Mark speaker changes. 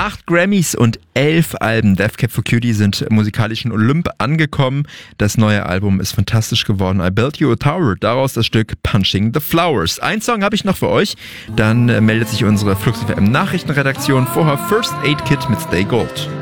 Speaker 1: 8 Grammys und 11 Alben. Death Cab for Cutie sind musikalischen Olymp angekommen. Das neue Album ist fantastisch geworden. I Built You a Tower. Daraus das Stück Punching the Flowers. Ein Song habe ich noch für euch. Dann meldet sich unsere Flux FM Nachrichtenredaktion. Vorher First Aid Kit mit Stay Gold.